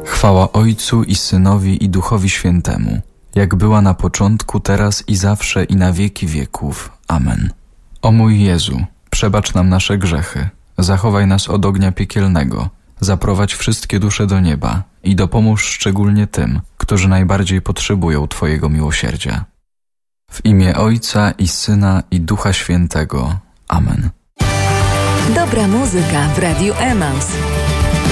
Chwała Ojcu i Synowi i Duchowi Świętemu, jak była na początku, teraz i zawsze i na wieki wieków. Amen. O mój Jezu, przebacz nam nasze grzechy, zachowaj nas od ognia piekielnego, zaprowadź wszystkie dusze do nieba i dopomóż szczególnie tym, którzy najbardziej potrzebują Twojego miłosierdzia. W imię Ojca i Syna i Ducha Świętego. Amen. Dobra muzyka w Radiu Emaus.